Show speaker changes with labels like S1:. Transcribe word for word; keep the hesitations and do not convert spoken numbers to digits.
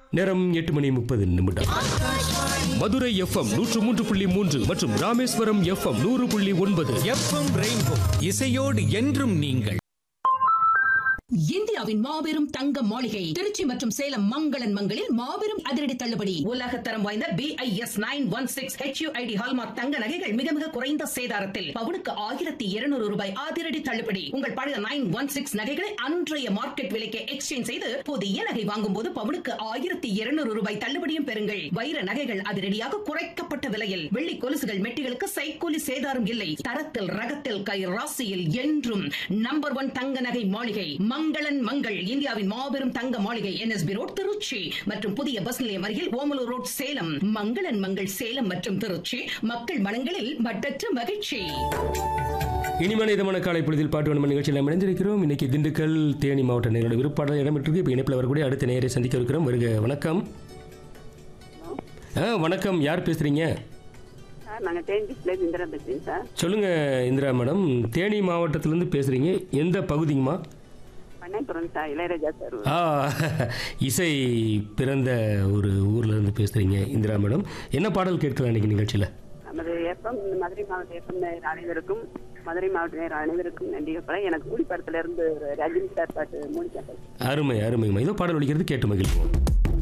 S1: நேரம் எட்டு மணி முப்பது நிமிடம். மதுரை எஃப்எம் நூற்று மூன்று புள்ளி மூன்று மற்றும் ராமேஸ்வரம் எஃப்எம் நூறு புள்ளி ஒன்பது.
S2: எஃப்எம் ரெயின்போ இசையோடு என்றும் நீங்கள்.
S3: இந்தியாவின் மாபெரும் தங்க மாளிகை திருச்சி மற்றும் சேலம் மங்களன் மங்களில் மாபெரும் அதிரடி தள்ளுபடி. உலகத்தரம் வாய்ந்த B I S nine one six H you I D hallmark தங்க நகைகள் மிக மிக குறைந்த சேதாரத்தில் பவுனுக்கு ஆயிரத்தி இருநூறு ரூபாய் அதிரடி தள்ளுபடி. உங்கள் பழைய நைன் ஒன் சிக்ஸ் நகைகளை அன்றைய மார்க்கெட் விலைக்கு எக்ஸ்சேஞ்ச் செய்து புதிய நகை வாங்கும் போது பவுனுக்கு ஆயிரத்தி இருநூறு ரூபாய் தள்ளுபடியும் பெறுங்கள். வைர நகைகள் அதிரடியாக குறைக்கப்பட்ட விலையில். வெள்ளி கொலுசுகள் மெட்டிகளுக்கு சைக்கூலி சேதாரம் இல்லை. தரத்தில் ரகத்தில் கை ராசியில் என்றும் நம்பர் ஒன் தங்க நகை மாளிகை மங்களன் மங்கள். இந்தியாவின் மாபெரும் தங்க மாளிகை N S B road Trichy மற்றும் புதிய பஸ் நிலையம் அருகில் ஓமலூர் ரோட் சேலம். மங்களன் மங்கள் சேலம் மற்றும் திருச்சி. மக்கள் மனங்களில் மட்டற்ற மகிழ்ச்சி.
S1: இனிமான இதமான காலை பொழுதில் பாட்டு வண்ண நிகழ்ச்சியில் இணைந்திருக்கிறோம். இன்னைக்கு திண்டுக்கல் தேனி மாவட்ட நேரோட விருப்பாடல் இடம்பெற்றிருக்கு. இப்போ இணைப்பில் வரக்கூடிய அடுத்த நேரை சந்திக்க இருக்கிறோம். வருக. வணக்கம். ஆ வணக்கம். யார் பேசுறீங்க?
S4: நாங்கள் தேனி இந்திரா பேசுறீங்க சார்.
S1: சொல்லுங்க இந்திரா மேடம். தேனி மாவட்டத்திலேருந்து பேசுறீங்க. எந்த பகுதிங்கம்மா?
S4: Sir Ilaiyaraaja sir.
S1: ஆ இசை பிறந்த ஒரு ஊர்ல இருந்து பேசுறீங்க இந்திரா மேடம். என்ன பாடல் கேட்கலாம் இன்னைக்கு நிகழ்ச்சியில்?
S4: நமது எஃப்எம் மதுரை மாவட்ட எஃப்எம் நேயர் அனைவருக்கும் மதுரை மாவட்ட நேயர் அனைவருக்கும் நன்றி. எனக்கு மூடி படத்துல இருந்து ரஜினி சார் பாட்டு மூடி.
S1: அருமை அருமைமா. இதோ பாடல் ஒலிக்கிறது, கேட்டு மகிழ்வோம்.